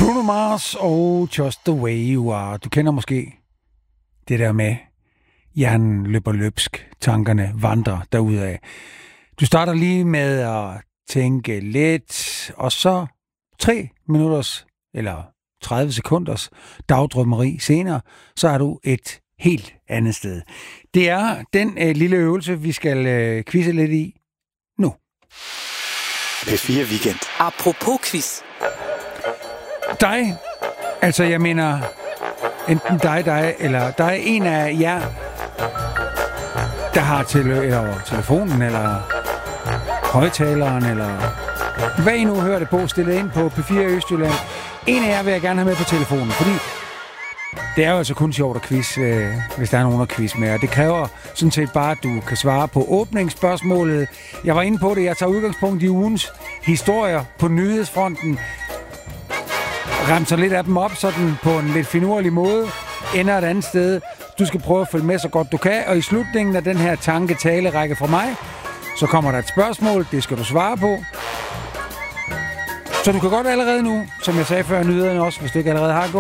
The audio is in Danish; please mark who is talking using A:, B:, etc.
A: Bruno Mars og Just the Way You Are. Du kender måske det der med, hjernen løber løbsk, tankerne vandrer derudad. Du starter lige med at tænke lidt, og så 3 minutters eller 30 sekunders dagdrømmeri senere, så er du et helt andet sted. Det er den lille øvelse, vi skal quizze lidt i nu.
B: P4 Weekend.
C: Apropos quiz.
A: Dig, altså jeg mener, enten dig, eller der er en af jer, der har telefonen, eller højtaleren, eller hvad I nu hører det på, stillet ind på P4 Østjylland. En af jer vil jeg gerne have med på telefonen, fordi det er jo altså kun sjovt at quiz, hvis der er nogen at quiz med. Og det kræver sådan set bare, at du kan svare på åbningsspørgsmålet. Jeg var inde på det, jeg tager udgangspunkt i ugens historier på nyhedsfronten. Remser lidt af dem op sådan på en lidt finurlig måde. Ender et andet sted. Du skal prøve at følge med så godt du kan. Og i slutningen af den her tanke-tale-række fra mig, så kommer der et spørgsmål. Det skal du svare på. Så du kan godt allerede nu, som jeg sagde før nyhederne også, hvis du ikke allerede har gjort